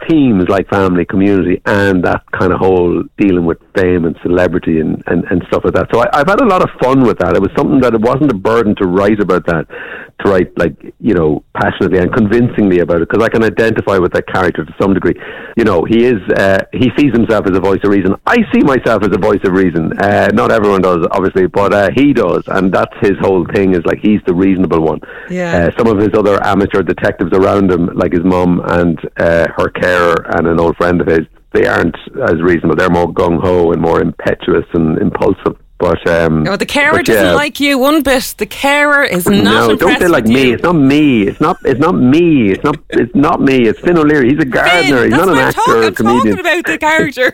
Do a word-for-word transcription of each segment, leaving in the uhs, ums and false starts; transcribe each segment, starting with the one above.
themes like family, community, and that kind of whole dealing with fame and celebrity and, and, and stuff like that. So I, I've had a lot of fun with that. It was something that it wasn't a burden to write about that, to write like, you know, passionately and convincingly about it, because I can identify with that character to some degree. You know, he is, uh, he sees himself as a voice of reason. I see myself as a voice of reason. Uh, not everyone does, obviously, but uh, he does, and that's his whole thing, is like he's the reasonable one. Yeah. Uh, some of his other amateur detectives around him, like his mum and uh, her carer and an old friend of his, they aren't as reasonable. They're more gung-ho and more impetuous and impulsive. But um, no, the carer but, doesn't yeah. like you one bit. The carer is not no, impressed don't say like with me. you. It's not me. It's not. It's not me. It's not. It's not me. It's Finn O'Leary. He's a gardener. Finn, He's not an actor talking, or I'm comedian. talking about the character.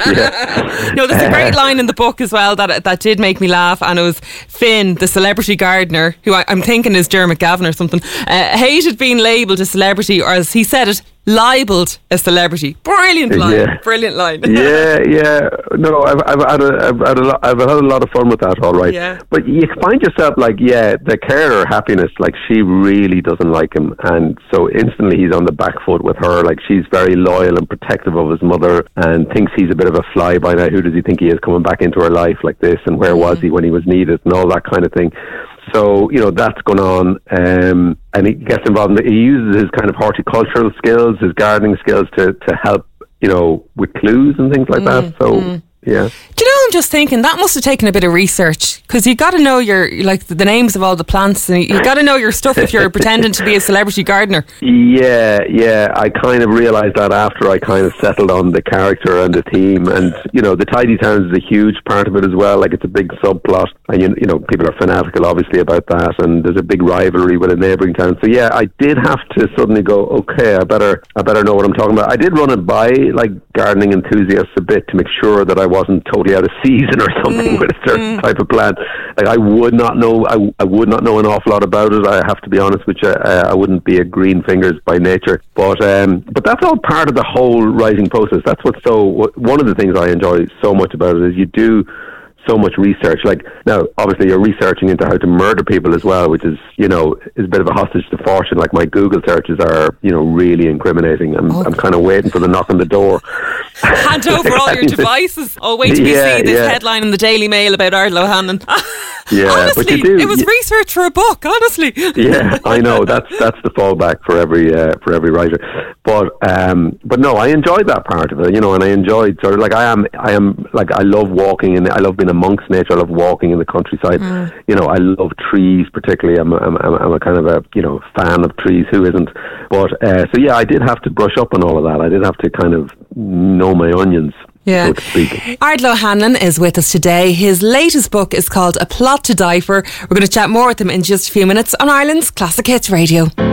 Yeah. No, there's a great line in the book as well that that did make me laugh, and it was Finn, the celebrity gardener, who I, I'm thinking is Dermot Gavin or something, uh, hated being labelled a celebrity, or as he said it, libelled a celebrity. Brilliant line. Yeah. Brilliant line. yeah, yeah. No, I've I've had a I've had a lot, I've had a lot of fun with that. All right. Yeah. But you find yourself like, yeah, the carer, Happiness, like she really doesn't like him, and so instantly he's on the back foot with her. Like she's very loyal and protective of his mother, and thinks he's a bit of a fly by night. Who does he think he is, coming back into her life like this? And where mm. was he when he was needed, and all that kind of thing. So, you know, that's going on, um, and he gets involved in, he uses his kind of horticultural skills, his gardening skills to, to help, you know, with clues and things like mm, that. So, mm. yeah. Do you know, I'm just thinking, that must have taken a bit of research, because you got to know your, like, the names of all the plants, and you got to know your stuff if you're pretending to be a celebrity gardener. Yeah, yeah, I kind of realised that after I kind of settled on the character and the theme, and, you know, the Tidy Towns is a huge part of it as well. Like, it's a big subplot, and, you, you know, people are fanatical, obviously, about that, and there's a big rivalry with a neighbouring town. So, yeah, I did have to suddenly go, okay, I better, I better know what I'm talking about. I did run it by, like, gardening enthusiasts a bit to make sure that I wasn't totally out of season or something mm, with a certain mm. type of plant. Like, I would not know, I, I would not know an awful lot about it. I have to be honest with you. Uh, I wouldn't be a green fingers by nature, but um, but that's all part of the whole writing process. That's what's so. One of the things I enjoy so much about it is you do so much research. Like, now, obviously, you're researching into how to murder people as well, which is, you know, is a bit of a hostage to fortune. Like, my Google searches are, you know, really incriminating. I'm, oh. I'm kind of waiting for the knock on the door. Hand over all your devices. Oh, wait till yeah, you see this yeah. headline in the Daily Mail about Ardlo Hannon. Yeah, honestly, but you do. It was research for a book, honestly. Yeah, I know. That's that's the fallback for every uh, for every writer. But um, but no, I enjoyed that part of it, you know, and I enjoyed sort of like I am I am like I love walking and I love being amongst nature. I love walking in the countryside. Mm. You know, I love trees particularly. I'm I'm I'm, I'm a kind of a you know fan of trees. Who isn't? But uh, so yeah, I did have to brush up on all of that. I did have to kind of know my onions. Yeah. So to speak. Ardlo Hannon is with us today. His latest book is called A Plot to Die For. We're going to chat more with him in just a few minutes on Ireland's Classic Hits Radio.